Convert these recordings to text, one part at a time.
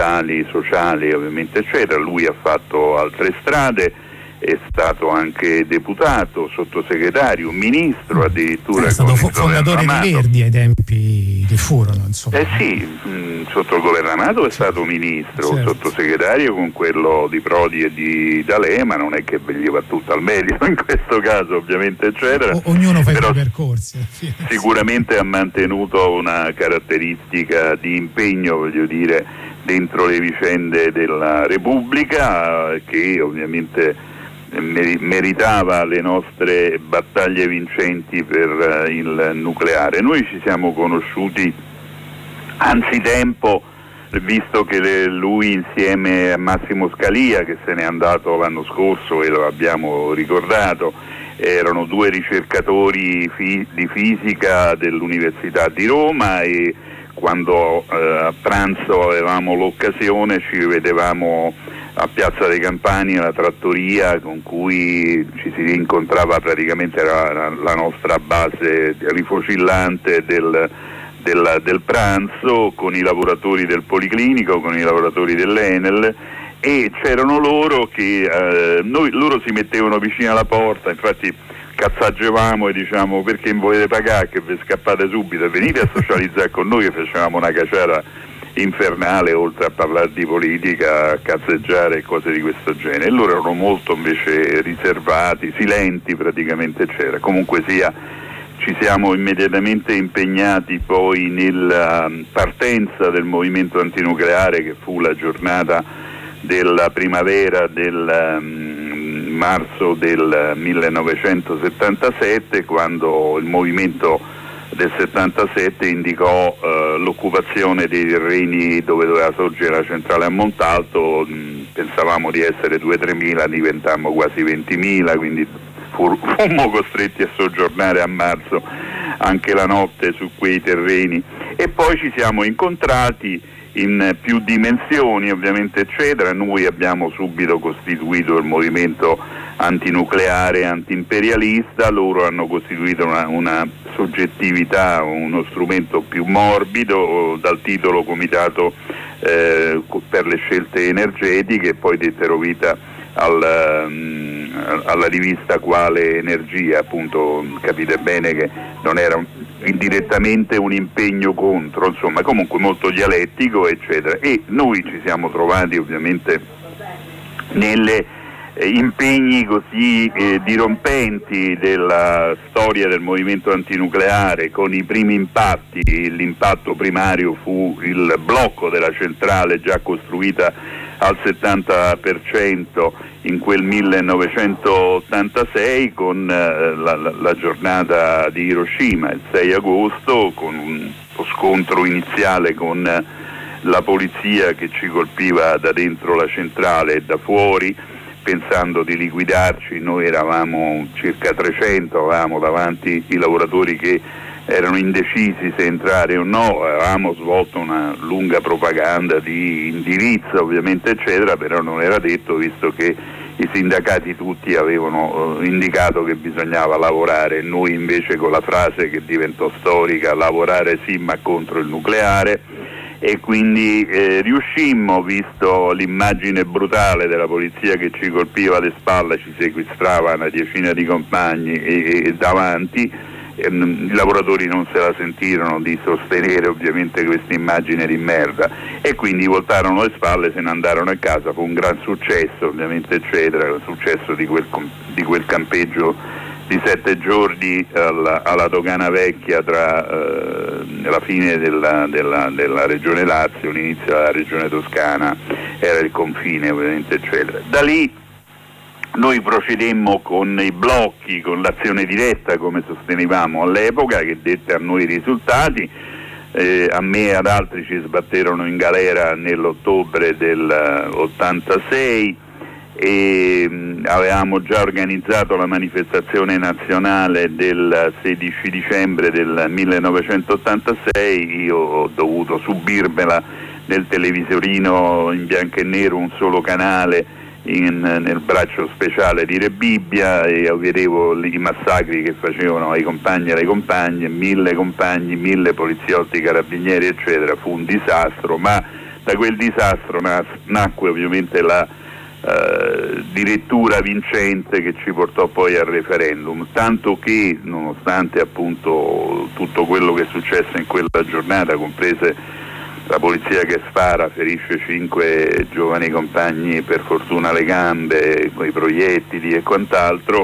sociali ovviamente eccetera. Lui ha fatto altre strade, è stato anche deputato, sottosegretario, ministro addirittura. È stato fondatore dei Verdi ai tempi che furono, insomma. Sotto il governo Amato è stato ministro, certo. Sottosegretario con quello di Prodi e di D'Alema, non è che gli va tutto al merito in questo caso ovviamente eccetera. Ognuno fa i suoi percorsi. Sicuramente ha mantenuto una caratteristica di impegno, voglio dire, dentro le vicende della Repubblica, che ovviamente meritava le nostre battaglie vincenti per il nucleare. Noi ci siamo conosciuti anzitempo, visto che lui insieme a Massimo Scalia, che se n'è andato l'anno scorso e lo abbiamo ricordato, erano due ricercatori di fisica dell'Università di Roma, e quando a pranzo avevamo l'occasione ci vedevamo a Piazza dei Campani, alla trattoria con cui ci si rincontrava, praticamente era la nostra base rifocillante del pranzo, con i lavoratori del Policlinico, con i lavoratori dell'Enel, e c'erano loro che loro si mettevano vicino alla porta, infatti cazzaggiavamo e diciamo: perché volete pagare che vi scappate subito e venite a socializzare con noi, che facevamo una caciara infernale, oltre a parlare di politica, a cazzeggiare e cose di questo genere. E loro erano molto invece riservati, silenti praticamente c'era. Comunque sia, ci siamo immediatamente impegnati poi nella partenza del movimento antinucleare, che fu la giornata della primavera del marzo del 1977, quando il movimento del 77 indicò l'occupazione dei terreni dove doveva sorgere la centrale a Montalto. Pensavamo di essere 2-3 mila, diventammo quasi 20.000, quindi fummo costretti a soggiornare a marzo anche la notte su quei terreni, e poi ci siamo incontrati in più dimensioni ovviamente eccetera. Noi abbiamo subito costituito il movimento antinucleare, antiimperialista, loro hanno costituito una soggettività, uno strumento più morbido dal titolo Comitato per le scelte energetiche, e poi dettero vita alla rivista Quale Energia. Appunto, capite bene che non era indirettamente un impegno contro, insomma, comunque molto dialettico eccetera. E noi ci siamo trovati ovviamente nelle impegni così dirompenti della storia del movimento antinucleare, con i primi impatti. L'impatto primario fu il blocco della centrale già costruita al 70% in quel 1986, con la giornata di Hiroshima, il 6 agosto, con un scontro iniziale con la polizia che ci colpiva da dentro la centrale e da fuori, pensando di liquidarci. Noi eravamo circa 300, avevamo davanti i lavoratori che erano indecisi se entrare o no, avevamo svolto una lunga propaganda di indirizzo ovviamente eccetera, però non era detto, visto che i sindacati tutti avevano indicato che bisognava lavorare. Noi invece, con la frase che diventò storica, lavorare sì ma contro il nucleare, e quindi riuscimmo, visto l'immagine brutale della polizia che ci colpiva alle spalle, ci sequestrava una decina di compagni e davanti, i lavoratori non se la sentirono di sostenere ovviamente questa immagine di merda, e quindi voltarono le spalle, se ne andarono a casa. Fu un gran successo ovviamente eccetera, il successo di quel campeggio di 7 giorni alla Dogana Vecchia, tra la fine della regione Lazio, l'inizio della regione Toscana, era il confine ovviamente eccetera. Da lì noi procedemmo con i blocchi, con l'azione diretta, come sostenevamo all'epoca, che dette a noi i risultati. A me e ad altri ci sbatterono in galera nell'ottobre del 86, e avevamo già organizzato la manifestazione nazionale del 16 dicembre del 1986. Io ho dovuto subirmela nel televisorino in bianco e nero, un solo canale, nel braccio speciale di Re Bibbia, e vedevo i massacri che facevano ai compagni e alle compagne, 1000 compagni, 1000 poliziotti, carabinieri eccetera. Fu un disastro, ma Da quel disastro nacque ovviamente la direttura vincente che ci portò poi al referendum, tanto che nonostante appunto tutto quello che è successo in quella giornata, comprese la polizia che spara, ferisce 5 giovani compagni, per fortuna alle gambe, con i proiettili e quant'altro,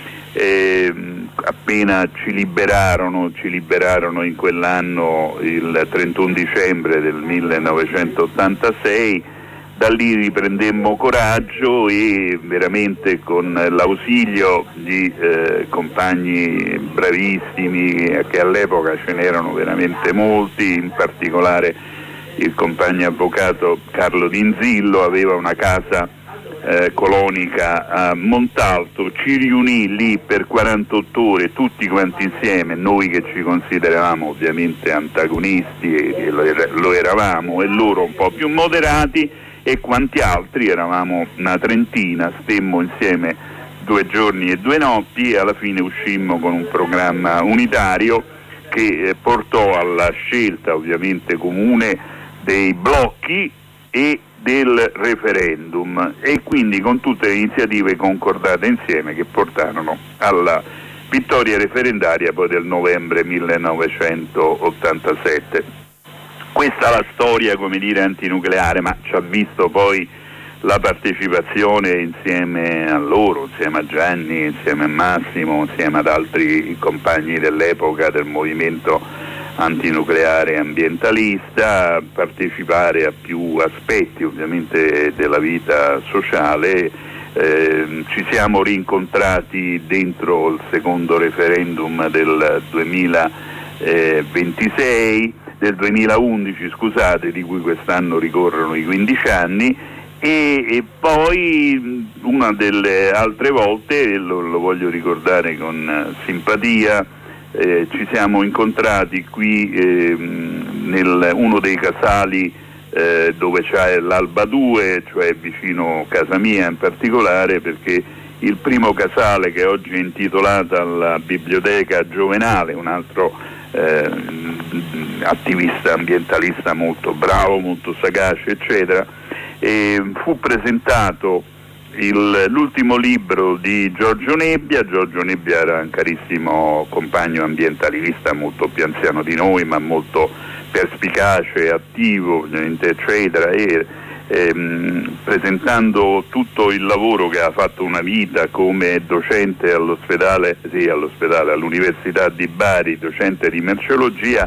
appena ci liberarono in quell'anno, il 31 dicembre del 1986, da lì riprendemmo coraggio e veramente con l'ausilio di compagni bravissimi, che all'epoca ce n'erano veramente molti, in particolare il compagno avvocato Carlo D'Inzillo aveva una casa colonica a Montalto, ci riunì lì per 48 ore tutti quanti insieme, noi che ci consideravamo ovviamente antagonisti e lo eravamo, e loro un po' più moderati, e quanti altri, eravamo una trentina, stemmo insieme 2 giorni e 2 notti e alla fine uscimmo con un programma unitario che portò alla scelta ovviamente comune dei blocchi e del referendum, e quindi con tutte le iniziative concordate insieme che portarono alla vittoria referendaria poi del novembre 1987. Questa è la storia, come dire, antinucleare, ma ci ha visto poi la partecipazione insieme a loro, insieme a Gianni, insieme a Massimo, insieme ad altri compagni dell'epoca del movimento antinucleare e ambientalista, partecipare a più aspetti ovviamente della vita sociale. Ci siamo rincontrati dentro il secondo referendum del 2011, scusate, di cui quest'anno ricorrono i 15 anni, e poi una delle altre volte, lo voglio ricordare con simpatia, ci siamo incontrati qui uno dei casali dove c'è l'Alba 2, cioè vicino casa mia in particolare, perché il primo casale, che oggi è intitolata alla Biblioteca Giovenale, un altro attivista ambientalista molto bravo, molto sagace, eccetera, fu presentato l'ultimo libro di Giorgio Nebbia. Giorgio Nebbia era un carissimo compagno ambientalista, molto più anziano di noi, ma molto perspicace, attivo, ovviamente, eccetera, e presentando tutto il lavoro che ha fatto una vita come docente all'Università di Bari, docente di merceologia,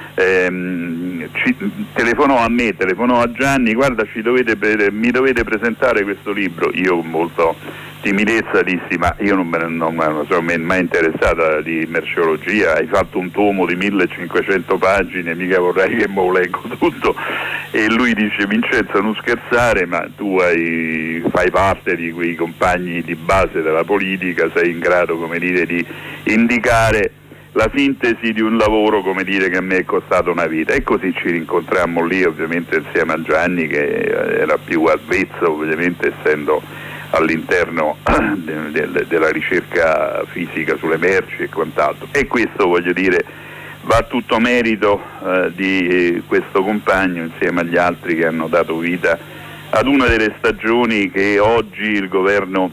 telefonò a Gianni: guarda, mi dovete presentare questo libro. Io con molto timidezza dissi: ma io non sono mai interessata di merceologia, hai fatto un tomo di 1500 pagine, mica vorrei che me lo leggo tutto. E lui dice: Vincenzo, non scherzare, ma tu fai parte di quei compagni di base della politica, sei in grado, come dire, di indicare la sintesi di un lavoro, come dire, che a me è costato una vita. E così ci rincontrammo lì, ovviamente insieme a Gianni, che era più avvezzo, ovviamente, essendo all'interno della ricerca fisica sulle merci e quant'altro. E questo, voglio dire, va tutto merito di questo compagno, insieme agli altri che hanno dato vita ad una delle stagioni che oggi il governo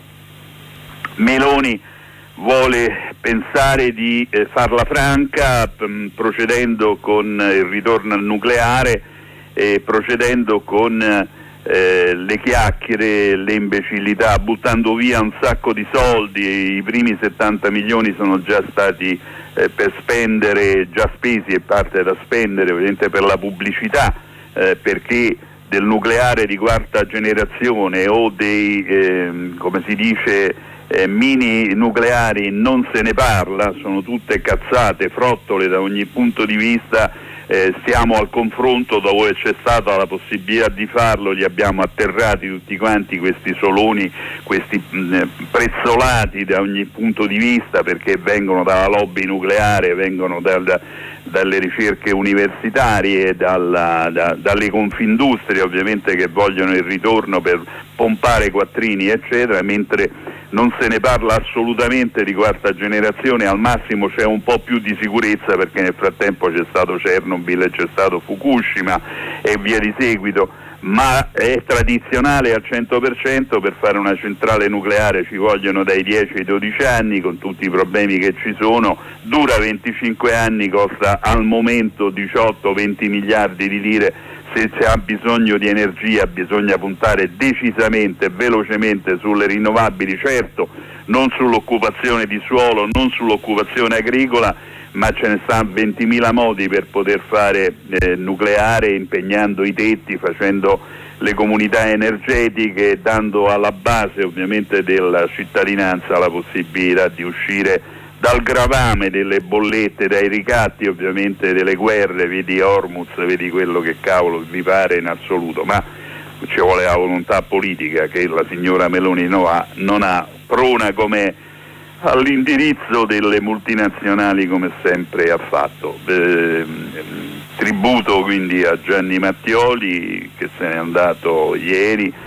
Meloni vuole pensare di farla franca, procedendo con il ritorno al nucleare e procedendo con le chiacchiere, le imbecillità, buttando via un sacco di soldi. I primi 70 milioni sono già stati per spendere, già spesi, e parte da spendere ovviamente per la pubblicità, perché del nucleare di quarta generazione o dei come si dice mini nucleari non se ne parla, sono tutte cazzate, frottole da ogni punto di vista. Stiamo al confronto dove c'è stata la possibilità di farlo, li abbiamo atterrati tutti quanti questi soloni, questi prezzolati da ogni punto di vista, perché vengono dalla lobby nucleare, vengono dalle ricerche universitarie, dalle confindustrie ovviamente, che vogliono il ritorno per pompare quattrini eccetera, mentre non se ne parla assolutamente di quarta generazione. Al massimo c'è un po' più di sicurezza, perché nel frattempo c'è stato Chernobyl e c'è stato Fukushima e via di seguito, ma è tradizionale al 100%. Per fare una centrale nucleare ci vogliono dai 10 ai 12 anni, con tutti i problemi che ci sono, dura 25 anni, costa al momento 18-20 miliardi di lire. Se si ha bisogno di energia bisogna puntare decisamente e velocemente sulle rinnovabili, certo non sull'occupazione di suolo, non sull'occupazione agricola, ma ce ne stanno 20.000 modi per poter fare nucleare, impegnando i tetti, facendo le comunità energetiche, dando alla base ovviamente della cittadinanza la possibilità di uscire dal gravame delle bollette, dai ricatti ovviamente delle guerre, vedi Hormuz, vedi quello che cavolo vi pare in assoluto, ma ci vuole la volontà politica che la signora Meloni non ha, prona come all'indirizzo delle multinazionali come sempre ha fatto. Tributo quindi a Gianni Mattioli che se n'è andato ieri,